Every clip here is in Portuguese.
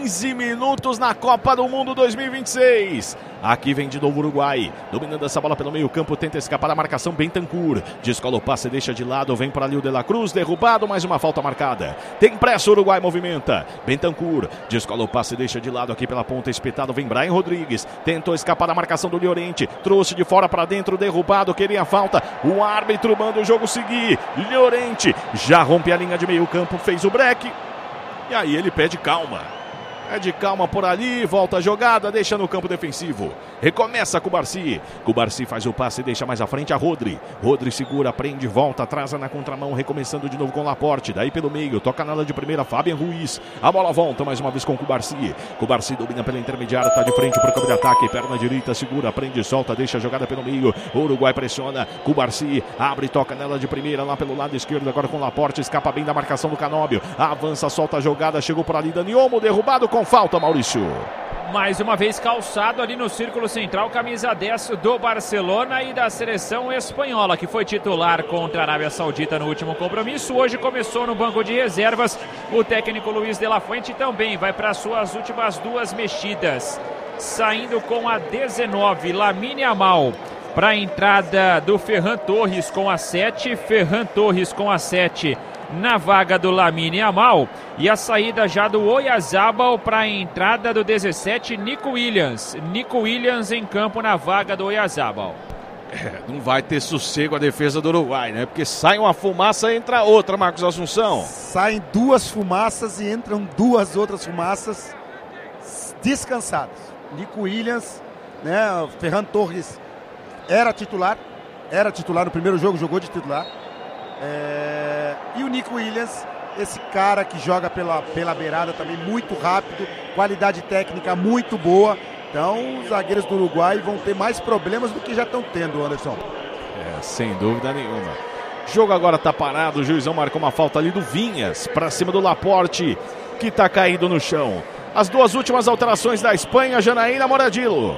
15 minutos na Copa do Mundo 2026. Aqui vem de novo o Uruguai, dominando essa bola pelo meio campo, tenta escapar da marcação, Bentancur, descola o passe, deixa de lado, vem para ali o De La Cruz, derrubado, mais uma falta marcada. Tem pressa, o Uruguai movimenta, Bentancur, descola o passe, deixa de lado aqui pela ponta, espetado, vem Brian Rodrigues, tentou escapar da marcação do Llorente, trouxe de fora para dentro, derrubado, queria falta, o árbitro manda o jogo seguir, Llorente já rompe a linha de meio campo, fez o break, e aí ele pede calma. É de calma por ali, volta a jogada, deixa no campo defensivo. Recomeça com o Cubarsi. Cubarsi faz o passe e deixa mais à frente a Rodri. Rodri segura, prende, volta, atrasa na contramão, recomeçando de novo com o Laporte. Daí pelo meio, toca na ala de primeira, Fabian Ruiz. A bola volta mais uma vez com o Cubarsi. Cubarsi domina pela intermediária, tá de frente para o campo de ataque. Perna direita, segura, prende, solta, deixa a jogada pelo meio. O Uruguai pressiona, Cubarsi abre, toca nela de primeira, lá pelo lado esquerdo, agora com o Laporte. Escapa bem da marcação do Canóbio. Avança, solta a jogada, chegou por ali Dani Olmo, derrubado com falta, Maurício. Mais uma vez calçado ali no círculo central, camisa 10 do Barcelona e da seleção espanhola, que foi titular contra a Arábia Saudita no último compromisso. Hoje começou no banco de reservas. O técnico Luiz de la Fuente também vai para suas últimas duas mexidas. Saindo com a 19, Lamine Yamal. Para a entrada do Ferran Torres com a 7. Ferran Torres com a 7. Na vaga do Lamine Yamal, e a saída já do Oyarzabal para a entrada do 17, Nico Williams. Nico Williams em campo na vaga do Oyarzabal. Não vai ter sossego a defesa do Uruguai, né? Porque sai uma fumaça, entra outra, Marcos Assunção. Saem duas fumaças e entram duas outras fumaças descansadas. Nico Williams, né? Ferran Torres era titular no primeiro jogo, jogou de titular. E o Nico Williams, esse cara que joga pela beirada também, muito rápido, qualidade técnica muito boa. Então os zagueiros do Uruguai vão ter mais problemas do que já estão tendo, Anderson. Sem dúvida nenhuma. O jogo agora tá parado, o juizão marcou uma falta ali do Vinhas, para cima do Laporte, que tá caído no chão. As duas últimas alterações da Espanha, Janaína Moradillo.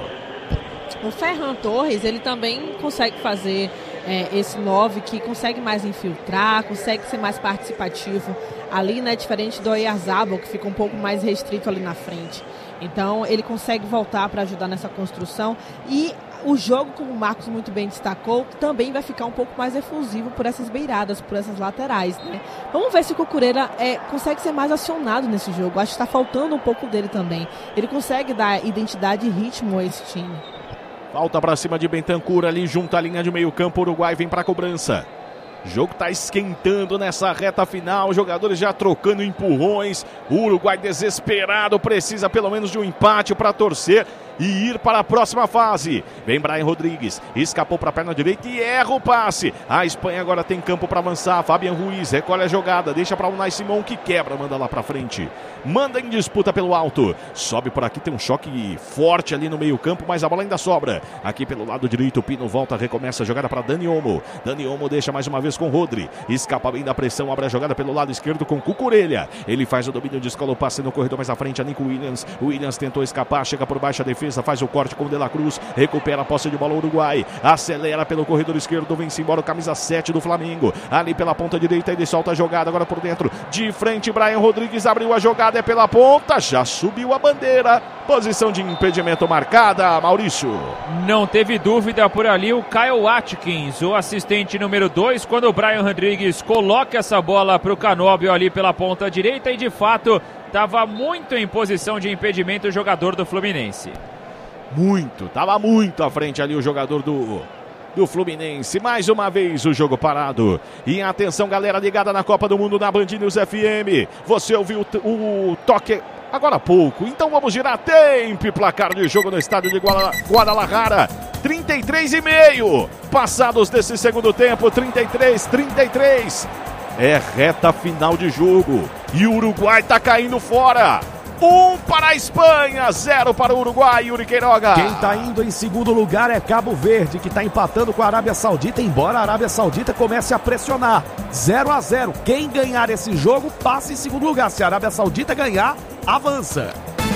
O Ferran Torres, ele também consegue fazer esse 9 que consegue mais infiltrar, consegue ser mais participativo ali, né? Diferente do Oyarzabal, que fica um pouco mais restrito ali na frente. Então, ele consegue voltar para ajudar nessa construção. E o jogo, como o Marcos muito bem destacou, também vai ficar um pouco mais efusivo por essas beiradas, por essas laterais, né? Vamos ver se o Cucurella consegue ser mais acionado nesse jogo. Acho que está faltando um pouco dele também. Ele consegue dar identidade e ritmo a esse time. Falta para cima de Bentancur ali junto à linha de meio campo. O Uruguai vem para a cobrança. O jogo está esquentando nessa reta final. Jogadores já trocando empurrões. O Uruguai desesperado. Precisa pelo menos de um empate para torcer e ir para a próxima fase. Vem Brian Rodrigues, escapou para a perna direita e erra o passe. A Espanha agora tem campo para avançar. Fabian Ruiz recolhe a jogada, deixa para o Unai Simon, que quebra, manda lá para frente. Manda em disputa pelo alto. Sobe por aqui, tem um choque forte ali no meio campo, mas a bola ainda sobra. Aqui pelo lado direito, o Pino volta, recomeça a jogada para Dani Olmo. Dani Olmo deixa mais uma vez com Rodri. Escapa bem da pressão, abre a jogada pelo lado esquerdo com Cucurella. Ele faz o domínio, descola o passe no corredor mais à frente, a Nico Williams. O Williams tentou escapar, chega por baixo a defesa, faz o corte com o De La Cruz, recupera a posse de bola o Uruguai, acelera pelo corredor esquerdo, vem-se embora o camisa 7 do Flamengo, ali pela ponta direita ele solta a jogada, agora por dentro, de frente Brian Rodrigues abriu a jogada, é pela ponta, já subiu a bandeira, posição de impedimento marcada, Maurício. Não teve dúvida por ali o Kyle Atkins, o assistente número 2, quando o Brian Rodrigues coloca essa bola para o Canóbio ali pela ponta direita e de fato estava muito em posição de impedimento o jogador do Fluminense. Estava muito à frente ali o jogador do Fluminense. Mais uma vez o jogo parado. E atenção, galera ligada na Copa do Mundo na Band News FM. Você ouviu o toque agora há pouco. Então vamos girar tempo e placar de jogo no estádio de Guadalajara. 33,5. Passados desse segundo tempo, 33. É reta final de jogo. E o Uruguai tá caindo fora. 1 para a Espanha, 0 para o Uruguai, Yuri Queiroga. Quem está indo em segundo lugar é Cabo Verde, que está empatando com a Arábia Saudita, embora a Arábia Saudita comece a pressionar. 0-0. Quem ganhar esse jogo passa em segundo lugar. Se a Arábia Saudita ganhar, avança.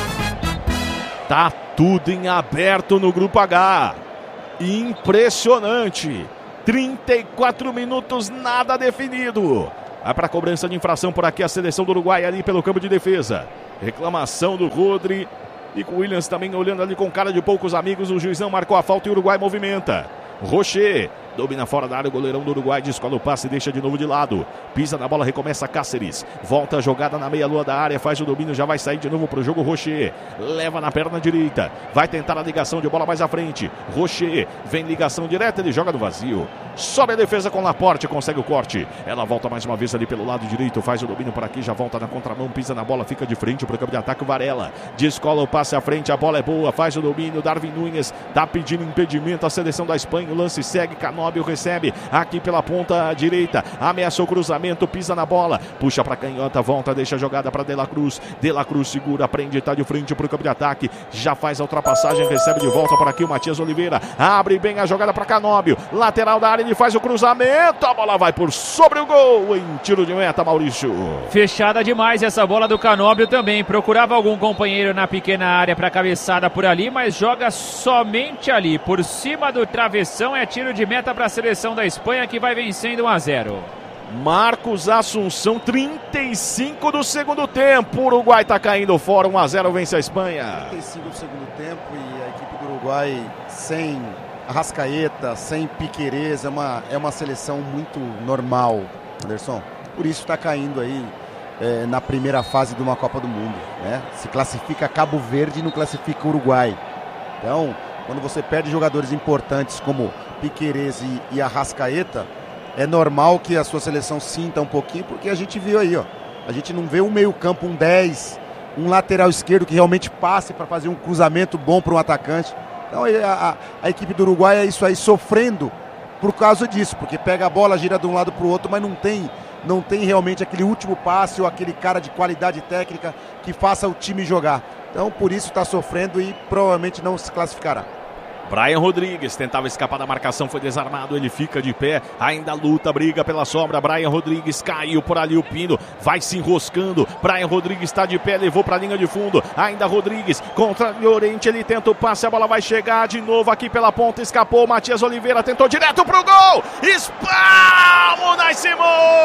Tá tudo em aberto no Grupo H. Impressionante. 34 minutos, nada definido. Vai para a cobrança de infração por aqui a seleção do Uruguai ali pelo campo de defesa. Reclamação do Rodri. E com o Williams também olhando ali com cara de poucos amigos. O juizão marcou a falta e o Uruguai movimenta. Rocher domina fora da área, o goleirão do Uruguai descola o passe e deixa de novo de lado. Pisa na bola, recomeça Cáceres. Volta a jogada na meia-lua da área, faz o domínio, já vai sair de novo pro jogo. Rocher leva na perna direita, vai tentar a ligação de bola mais à frente. Rocher vem ligação direta, ele joga no vazio. Sobe a defesa com Laporte, consegue o corte. Ela volta mais uma vez ali pelo lado direito, faz o domínio por aqui, já volta na contramão, pisa na bola, fica de frente pro campo de ataque. O Varela descola o passe à frente, a bola é boa, faz o domínio. Darwin Núñez tá pedindo impedimento, a seleção da Espanha. O lance segue, Canóbio recebe aqui pela ponta direita, ameaça o cruzamento, pisa na bola, puxa pra canhota, volta, deixa a jogada pra De La Cruz. De La Cruz segura, prende, tá de frente pro campo de ataque, já faz a ultrapassagem, recebe de volta por aqui o Matias Oliveira, abre bem a jogada pra Canóbio, lateral da área, ele faz o cruzamento, a bola vai por sobre o gol, em tiro de meta, Maurício. Fechada demais essa bola do Canóbio também, procurava algum companheiro na pequena área pra cabeçada por ali, mas joga somente ali, por cima do travessão. É tiro de meta para a seleção da Espanha, que vai vencendo 1-0. Marcos Assunção, 35 do segundo tempo. O Uruguai está caindo fora, 1-0, vence a Espanha. 35 do segundo tempo e a equipe do Uruguai sem Arrascaeta, sem Piquerez, é uma seleção muito normal, Anderson. Por isso está caindo aí na primeira fase de uma Copa do Mundo, né? Se classifica Cabo Verde e não classifica Uruguai. Então, quando você perde jogadores importantes como Piquerez e Arrascaeta, é normal que a sua seleção sinta um pouquinho, porque a gente viu aí, ó. A gente não vê um meio-campo, um 10, um lateral esquerdo que realmente passe para fazer um cruzamento bom para um atacante. Então a equipe do Uruguai é isso aí, sofrendo por causa disso, porque pega a bola, gira de um lado para o outro, mas não tem realmente aquele último passe ou aquele cara de qualidade técnica que faça o time jogar. Então por isso está sofrendo e provavelmente não se classificará. Brian Rodrigues tentava escapar da marcação, foi desarmado, ele fica de pé, ainda luta, briga pela sobra. Brian Rodrigues caiu por ali, o Pino vai se enroscando. Brian Rodrigues está de pé, levou para a linha de fundo. Ainda Rodrigues contra Llorente, ele tenta o passe, a bola vai chegar de novo aqui pela ponta, escapou. Matias Oliveira tentou direto pro gol, espalmo Unai Simon!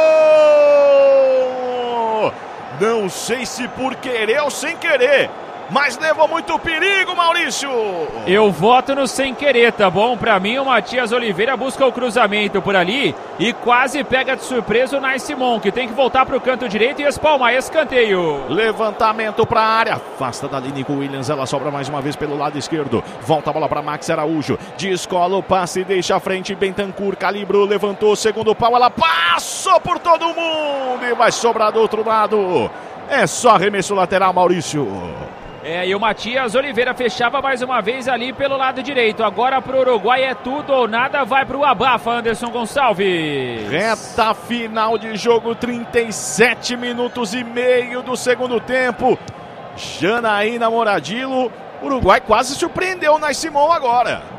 Não sei se por querer ou sem querer, mas levou muito perigo, Maurício. Eu voto no sem querer, tá bom? Pra mim, o Matias Oliveira busca o cruzamento por ali e quase pega de surpresa o Unai Simon, que tem que voltar pro canto direito e espalmar escanteio. Levantamento pra área, afasta da linha com o Williams, ela sobra mais uma vez pelo lado esquerdo. Volta a bola pra Max Araújo, descola o passe, deixa a frente, Bentancur, calibrou, levantou, segundo pau, ela passou por todo mundo e vai sobrar do outro lado. É só arremesso lateral, Maurício. E o Matias Oliveira fechava mais uma vez ali pelo lado direito. Agora pro Uruguai é tudo ou nada, vai pro abafa, Anderson Gonçalves. Reta final de jogo, 37 minutos e meio do segundo tempo. Janaína Moradillo, Uruguai quase surpreendeu o Unai Simon agora.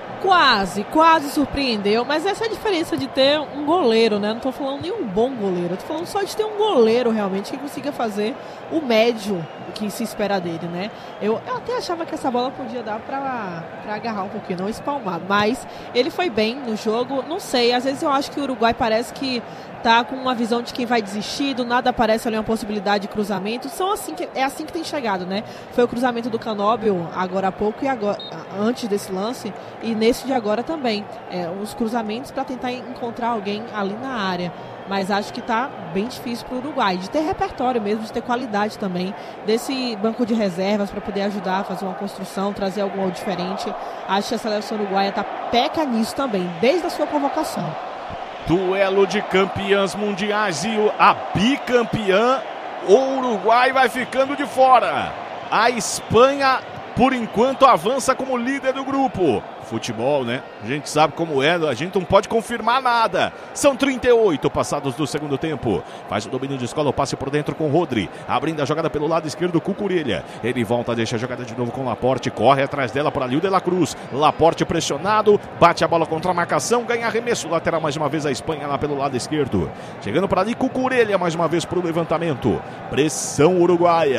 Quase surpreendeu, mas essa é a diferença de ter um goleiro, né? Não tô falando nem um bom goleiro, eu tô falando só de ter um goleiro realmente que consiga fazer o médio que se espera dele, né? Eu até achava que essa bola podia dar pra agarrar um pouquinho, não espalmar, mas ele foi bem no jogo, não sei, às vezes eu acho que o Uruguai parece que tá com uma visão de quem vai desistir, do nada aparece ali uma possibilidade de cruzamento, é assim que tem chegado, né? Foi o cruzamento do Canóbio agora há pouco e agora, antes desse lance, e nesse de agora também, os cruzamentos para tentar encontrar alguém ali na área. Mas acho que tá bem difícil para o Uruguai, de ter repertório mesmo, de ter qualidade também, desse banco de reservas para poder ajudar a fazer uma construção, trazer algo diferente. Acho que a seleção uruguaia peca nisso também, desde a sua convocação. Duelo de campeãs mundiais e a bicampeã, o Uruguai vai ficando de fora. A Espanha, por enquanto, avança como líder do grupo. Futebol, né? A gente sabe como é, a gente não pode confirmar nada. São 38 passados do segundo tempo. Faz o domínio de escola, o passe por dentro com Rodri. Abrindo a jogada pelo lado esquerdo, Cucurella. Ele volta, deixa a jogada de novo com Laporte. Corre atrás dela por ali o De La Cruz. Laporte pressionado, bate a bola contra a marcação, ganha arremesso lateral mais uma vez a Espanha lá pelo lado esquerdo. Chegando por ali, Cucurella mais uma vez para o levantamento. Pressão uruguaia.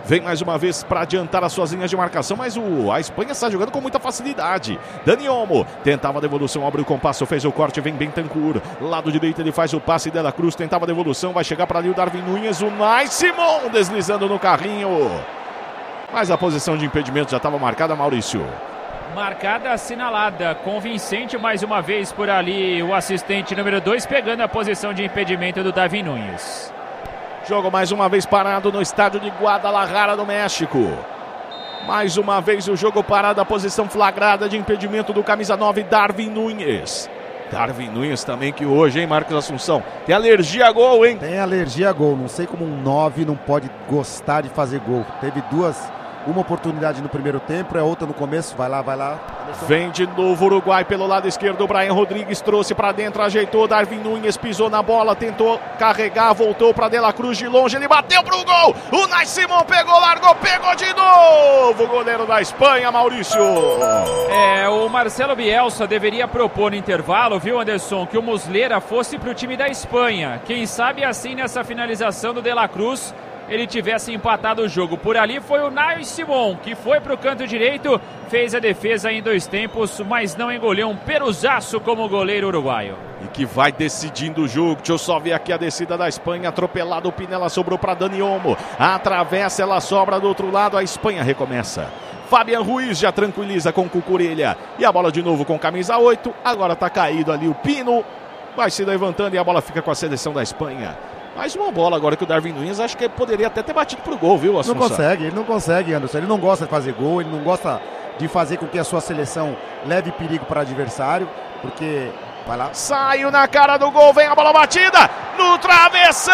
Vem mais uma vez para adiantar as suas linhas de marcação, mas a Espanha está jogando com muita facilidade. Dani Olmo tentava a devolução, abre o compasso, fez o corte, vem Bentancur. Lado direito ele faz o passe, De La Cruz tentava a devolução, vai chegar para ali o Darwin Núñez, o Unai Simón deslizando no carrinho. Mas a posição de impedimento já estava marcada, Maurício. Marcada, assinalada, convincente mais uma vez por ali o assistente número 2, pegando a posição de impedimento do Darwin Núñez. Jogo mais uma vez parado no estádio de Guadalajara, no México. Mais uma vez o jogo parado, a posição flagrada de impedimento do camisa 9, Darwin Núñez. Darwin Núñez também que hoje, hein, Marcos Assunção? Tem alergia a gol, hein? Tem alergia a gol, não sei como um 9 não pode gostar de fazer gol. Teve uma oportunidade no primeiro tempo, outra no começo, vai lá. Vem de novo o Uruguai pelo lado esquerdo, o Brian Rodrigues trouxe para dentro, ajeitou, Darwin Núñez pisou na bola, tentou carregar, voltou para De La Cruz de longe, ele bateu pro gol, o Unai Simón pegou, largou, pegou de novo, o goleiro da Espanha, Maurício. O Marcelo Bielsa deveria propor no intervalo, viu, Anderson, que o Muslera fosse pro time da Espanha, quem sabe assim nessa finalização do De La Cruz ele tivesse empatado o jogo. Por ali foi o Unai Simón, que foi para o canto direito, fez a defesa em 2 tempos, mas não engoliu um peruzaço como goleiro uruguaio. E que vai decidindo o jogo. Deixa eu só ver aqui a descida da Espanha, atropelado o Pinella, sobrou para Dani Olmo, atravessa, ela sobra do outro lado, a Espanha recomeça. Fabian Ruiz já tranquiliza com Cucurella, e a bola de novo com camisa 8, agora está caído ali o Pino, vai se levantando e a bola fica com a seleção da Espanha. Mais uma bola agora que o Darwin Núñez acho que poderia até ter batido pro gol, viu, Assunção? Ele não consegue, Anderson. Ele não gosta de fazer gol, ele não gosta de fazer com que a sua seleção leve perigo para o adversário, porque... Vai lá. Saiu na cara do gol, vem a bola batida no travessão!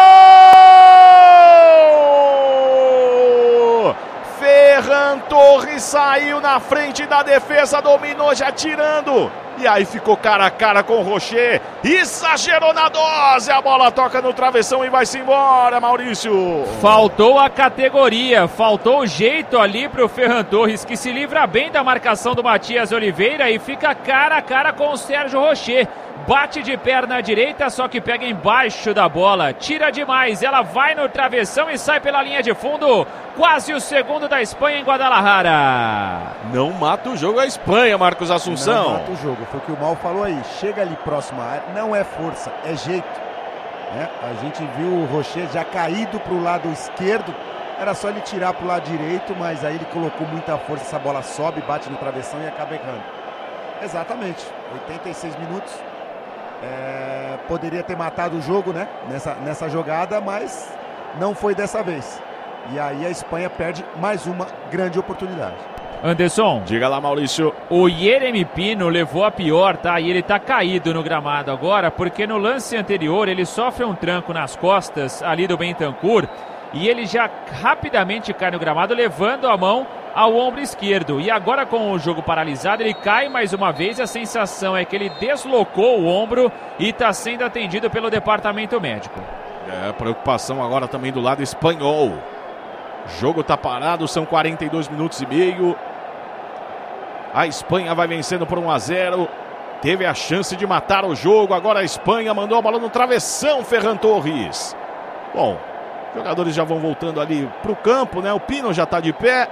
Ferran Torres saiu na frente da defesa, dominou já tirando. E aí ficou cara a cara com o Rocher. Exagerou na dose. A bola toca no travessão e vai-se embora, Maurício. Faltou a categoria, faltou o jeito ali pro Ferran Torres, que se livra bem da marcação do Matias Oliveira e fica cara a cara com o Sérgio Rocher. Bate de perna direita, só que pega embaixo da bola. Tira demais, ela vai no travessão e sai pela linha de fundo. Quase o segundo da Espanha em Guadalajara. Não mata o jogo a Espanha, Marcos Assunção. Não mata o jogo, foi o que o Mal falou aí. Chega ali próximo à área, não é força, é jeito. A gente viu o Rocher já caído para o lado esquerdo. Era só ele tirar para o lado direito, mas aí ele colocou muita força. Essa bola sobe, bate no travessão e acaba errando. Exatamente, 86 minutos. Poderia ter matado o jogo, né? Nessa jogada, mas não foi dessa vez. E aí a Espanha perde mais uma grande oportunidade. Anderson, diga lá, Maurício. O Yeremy Pino levou a pior, tá? E ele tá caído no gramado agora, porque no lance anterior ele sofre um tranco nas costas ali do Bentancur e ele já rapidamente cai no gramado, levando a mão ao ombro esquerdo. E agora, com o jogo paralisado, ele cai mais uma vez. A sensação é que ele deslocou o ombro e está sendo atendido pelo departamento médico. Preocupação agora também do lado espanhol. O jogo está parado, são 42 minutos e meio. A Espanha vai vencendo por 1-0. Teve a chance de matar o jogo. Agora a Espanha mandou a bola no travessão, Ferran Torres. Bom, os jogadores já vão voltando ali para o campo, né? O Pino já está de pé.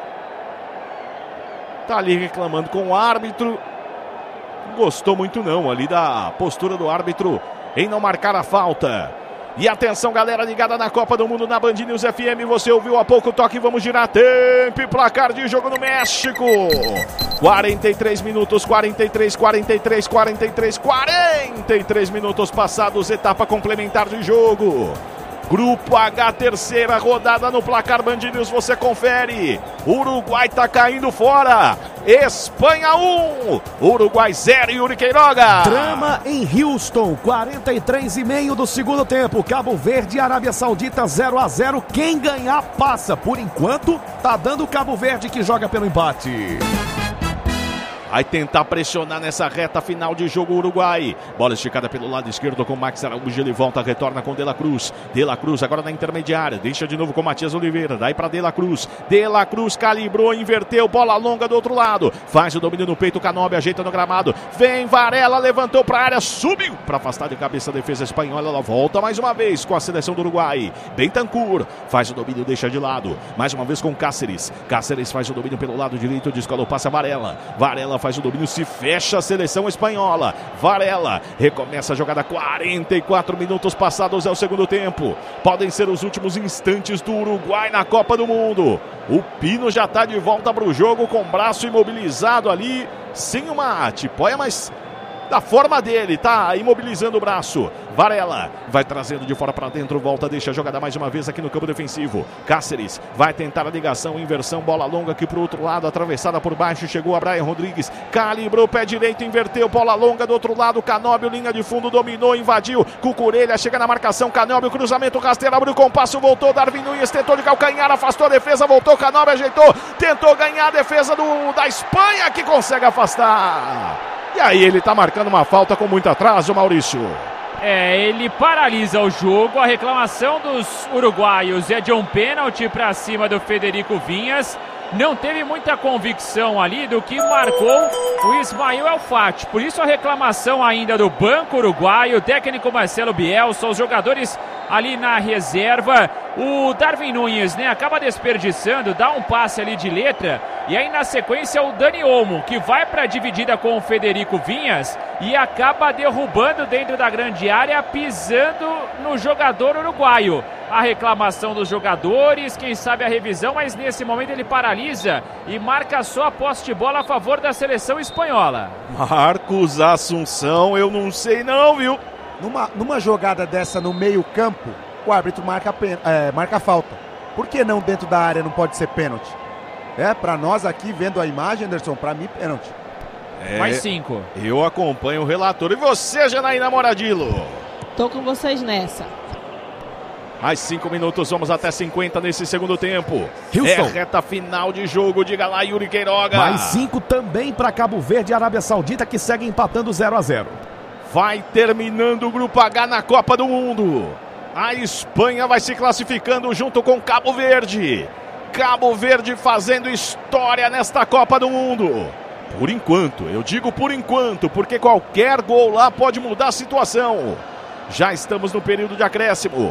Tá ali reclamando com o árbitro. Não gostou muito não ali da postura do árbitro em não marcar a falta. E atenção, galera ligada na Copa do Mundo na Band News FM. Você ouviu há pouco o toque, vamos girar tempo e placar de jogo no México. 43 minutos, 43 minutos passados, etapa complementar de jogo. Grupo H, terceira rodada no placar Band News, você confere. Uruguai tá caindo fora. Espanha 1, Uruguai 0, Yuri Queiroga. Drama em Houston, 43,5 do segundo tempo. Cabo Verde e Arábia Saudita 0-0. Quem ganhar passa. Por enquanto, tá dando Cabo Verde, que joga pelo empate. Vai tentar pressionar nessa reta final de jogo o Uruguai. Bola esticada pelo lado esquerdo com Max Araújo. Ele volta, retorna com De La Cruz. De La Cruz agora na intermediária. Deixa de novo com Matias Oliveira. Daí para De La Cruz. De La Cruz calibrou, inverteu. Bola longa do outro lado. Faz o domínio no peito. Canóbio ajeita no gramado. Vem Varela, levantou para a área. Subiu para afastar de cabeça a defesa espanhola. Ela volta mais uma vez com a seleção do Uruguai. Bentancur faz o domínio, deixa de lado. Mais uma vez com Cáceres. Cáceres faz o domínio pelo lado direito. Descola o passe a Varela. Varela faz o domínio, se fecha a seleção espanhola. Varela recomeça a jogada. 44 minutos passados é o segundo tempo. Podem ser os últimos instantes do Uruguai na Copa do Mundo. O Pino já está de volta para o jogo com o braço imobilizado ali, sem uma tipóia, mas da forma dele, tá imobilizando o braço. Varela vai trazendo de fora para dentro, volta, deixa a jogada mais uma vez aqui no campo defensivo. Cáceres vai tentar a ligação, inversão, bola longa aqui pro outro lado, atravessada por baixo, chegou a Brian Rodrigues, calibrou, pé direito, inverteu, bola longa do outro lado, Canóbio, linha de fundo, dominou, invadiu, Cucurella chega na marcação, Canóbio, cruzamento rasteiro, abriu o compasso, voltou, Darwin Núñez tentou de calcanhar, afastou a defesa, voltou, Canóbio ajeitou, tentou ganhar a defesa da Espanha, que consegue afastar. E aí ele tá marcando uma falta com muito atraso, Maurício. Ele paralisa o jogo. A reclamação dos uruguaios é de um pênalti para cima do Federico Vinhas. Não teve muita convicção ali do que marcou o Ismael El Fati. Por isso a reclamação ainda do banco uruguaio, o técnico Marcelo Bielsa, os jogadores ali na reserva. O Darwin Núñez, acaba desperdiçando, dá um passe ali de letra. E aí na sequência o Dani Olmo, que vai para a dividida com o Federico Vinhas e acaba derrubando dentro da grande área, pisando no jogador uruguaio. A reclamação dos jogadores, quem sabe a revisão, mas nesse momento ele paralisa e marca só a posse de bola a favor da seleção espanhola. Marcos Assunção, eu não sei não, viu? Numa jogada dessa no meio campo, o árbitro marca falta. Por que não dentro da área não pode ser pênalti? Para nós aqui, vendo a imagem, Anderson, para mim, pênalti. Mais 5. Eu acompanho o relator. E você, Janaína Moradillo? Tô com vocês nessa. Mais 5 minutos, vamos até 50 nesse segundo tempo. Houston. É reta final de jogo, diga lá, Yuri Queiroga. Mais 5 também para Cabo Verde e Arábia Saudita, que segue empatando 0-0. Vai terminando o Grupo H na Copa do Mundo. A Espanha vai se classificando junto com Cabo Verde. Cabo Verde fazendo história nesta Copa do Mundo. Por enquanto, eu digo por enquanto, porque qualquer gol lá pode mudar a situação. Já estamos no período de acréscimo.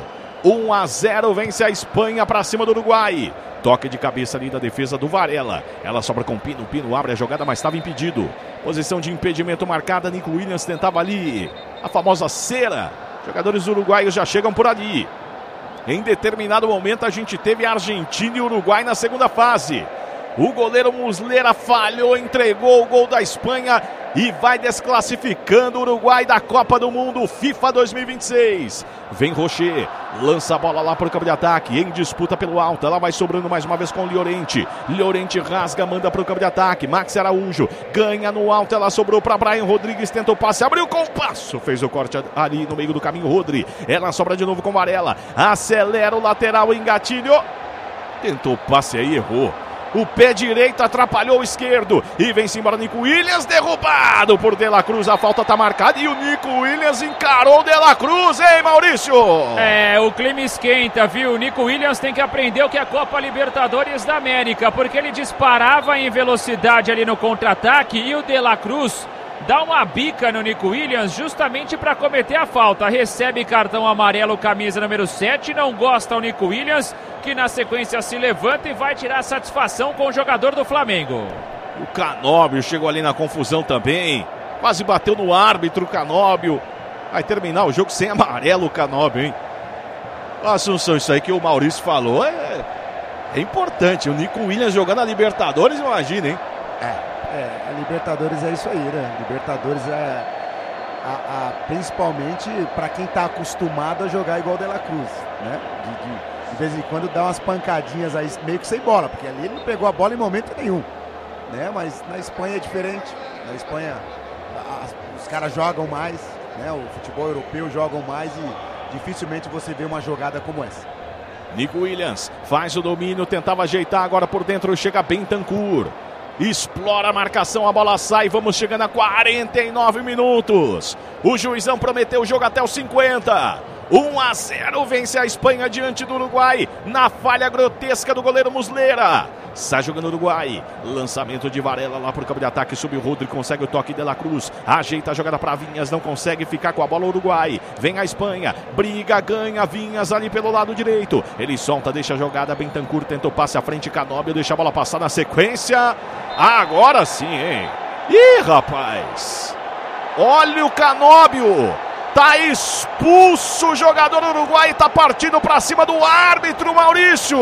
1-0 vence a Espanha para cima do Uruguai. Toque de cabeça ali da defesa do Varela. Ela sobra com o Pino. O Pino abre a jogada, mas estava impedido. Posição de impedimento marcada. Nico Williams tentava ali a famosa cera. Jogadores uruguaios já chegam por ali. Em determinado momento a gente teve Argentina e Uruguai na segunda fase. O goleiro Muslera falhou, entregou o gol da Espanha e vai desclassificando o Uruguai da Copa do Mundo FIFA 2026. Vem Rocher, lança a bola lá para o campo de ataque, em disputa pelo alto, ela vai sobrando mais uma vez com o Llorente. Llorente rasga, manda para o campo de ataque, Max Araújo ganha no alto, ela sobrou para Brian Rodrigues, tenta o passe, abriu com o passo, fez o corte ali no meio do caminho, Rodri. Ela sobra de novo com Varela, acelera o lateral, engatilho, tentou o passe aí, errou. O pé direito atrapalhou o esquerdo. E vem-se embora Nico Williams, derrubado por De La Cruz. A falta está marcada e o Nico Williams encarou De La Cruz, hein, Maurício? O clima esquenta, viu? O Nico Williams tem que aprender o que é a Copa Libertadores da América, porque ele disparava em velocidade ali no contra-ataque e o De La Cruz dá uma bica no Nico Williams justamente para cometer a falta. Recebe cartão amarelo, camisa número 7. Não gosta o Nico Williams, que na sequência se levanta e vai tirar satisfação com o jogador do Flamengo. O Canóbio chegou ali na confusão também. Quase bateu no árbitro o Canóbio. Vai terminar o jogo sem amarelo o Canóbio, hein? Assunção, isso aí que o Maurício falou é importante. O Nico Williams jogando a Libertadores, imagina, hein? A Libertadores é isso aí, né? Libertadores principalmente para quem está acostumado a jogar igual o De La Cruz, né? De vez em quando dá umas pancadinhas aí meio que sem bola, porque ali ele não pegou a bola em momento nenhum, né? Mas na Espanha é diferente. Na Espanha os caras jogam mais, né? O futebol europeu jogam mais e dificilmente você vê uma jogada como essa. Nico Williams faz o domínio, tentava ajeitar agora por dentro, chega Bentancur. explora a marcação, a bola sai, vamos chegando a 49 minutos. O juizão prometeu o jogo até os 50. 1-0 vence a Espanha diante do Uruguai, na falha grotesca do goleiro Muslera. Sai jogando o Uruguai, lançamento de Varela lá pro campo de ataque, subiu o Rodri, consegue o toque de La Cruz, ajeita a jogada para Vinhas, não consegue ficar com a bola o Uruguai. Vem a Espanha, briga, ganha Vinhas ali pelo lado direito, ele solta, deixa a jogada, Bentancur tenta o passe à frente, Canóbio deixa a bola passar na sequência. Agora sim, hein? Ih, rapaz, olha o Canóbio. Tá expulso o jogador uruguai, tá partindo pra cima do árbitro, Maurício.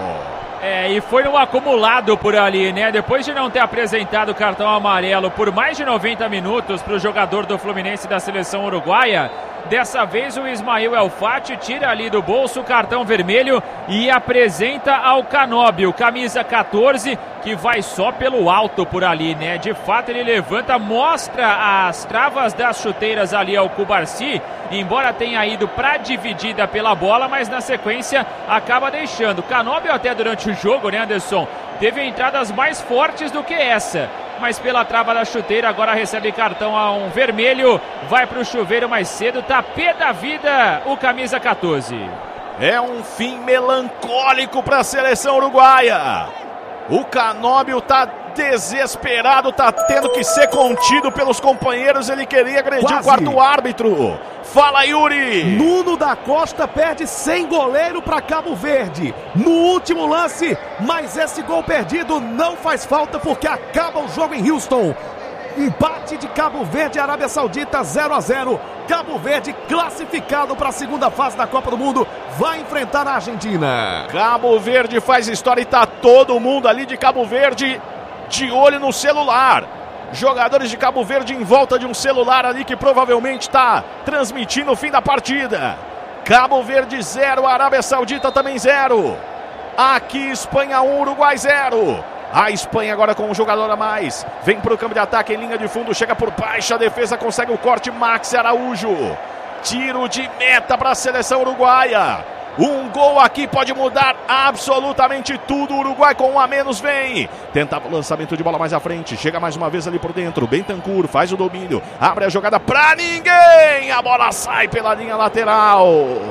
E foi no acumulado por ali, né? Depois de não ter apresentado o cartão amarelo por mais de 90 minutos para o jogador do Fluminense da seleção uruguaia, dessa vez o Ismael El Fati tira ali do bolso o cartão vermelho e apresenta ao Canóbio, camisa 14, que vai só pelo alto por ali, né? De fato ele levanta, mostra as travas das chuteiras ali ao Cubarsi, embora tenha ido para dividida pela bola, mas na sequência acaba deixando. Canóbio até durante o jogo, né, Anderson, teve entradas mais fortes do que essa, mas pela trava da chuteira agora recebe cartão a um vermelho, vai para o chuveiro mais cedo, tá pé da vida o camisa 14. É um fim melancólico para a seleção uruguaia. O Canóbio tá desesperado, tá tendo que ser contido pelos companheiros, ele queria agredir o quarto árbitro. Fala, Yuri! Nuno da Costa perde sem goleiro para Cabo Verde no último lance, mas esse gol perdido não faz falta porque acaba o jogo em Houston. Empate de Cabo Verde e Arábia Saudita 0-0. Cabo Verde classificado para a segunda fase da Copa do Mundo, vai enfrentar a Argentina. Cabo Verde faz história e tá todo mundo ali de Cabo Verde de olho no celular. Jogadores de Cabo Verde em volta de um celular ali que provavelmente está transmitindo o fim da partida. Cabo Verde 0, Arábia Saudita também 0. Aqui Espanha 1, Uruguai 0. A Espanha agora com um jogador a mais. Vem para o campo de ataque em linha de fundo. Chega por baixo. A defesa consegue o corte. Maxi Araújo. Tiro de meta para a seleção uruguaia. Um gol aqui pode mudar absolutamente tudo. O Uruguai com um a menos vem. Tentava o lançamento de bola mais à frente. Chega mais uma vez ali por dentro. Bentancur faz o domínio. Abre a jogada para ninguém. A bola sai pela linha lateral.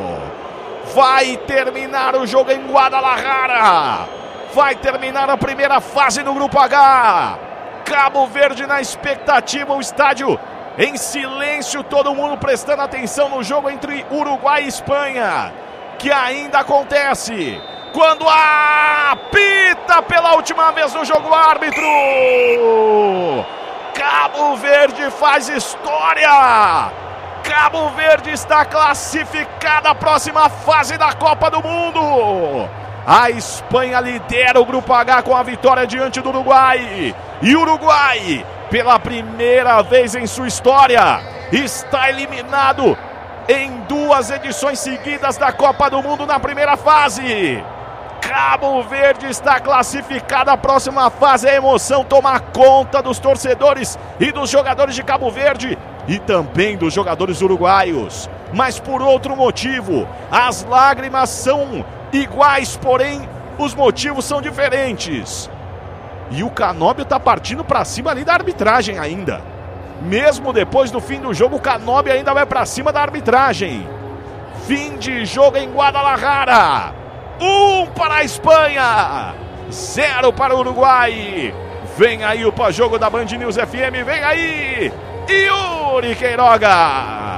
Vai terminar o jogo em Guadalajara. Vai terminar a primeira fase do Grupo H. Cabo Verde na expectativa, o estádio em silêncio, todo mundo prestando atenção no jogo entre Uruguai e Espanha, que ainda acontece. Quando apita pela última vez no jogo o árbitro. Cabo Verde faz história. Cabo Verde está classificada à próxima fase da Copa do Mundo. A Espanha lidera o Grupo H com a vitória diante do Uruguai. E o Uruguai, pela primeira vez em sua história, está eliminado em 2 edições seguidas da Copa do Mundo na primeira fase. Cabo Verde está classificado à próxima fase. A emoção toma conta dos torcedores e dos jogadores de Cabo Verde e também dos jogadores uruguaios. Mas por outro motivo, as lágrimas são iguais, porém os motivos são diferentes. E o Canóbio tá partindo para cima ali da arbitragem ainda. Mesmo depois do fim do jogo, o Canóbio ainda vai para cima da arbitragem. Fim de jogo em Guadalajara. 1 para a Espanha, 0 para o Uruguai. Vem aí o pós-jogo da Band News FM. Vem aí, Yuri Queiroga.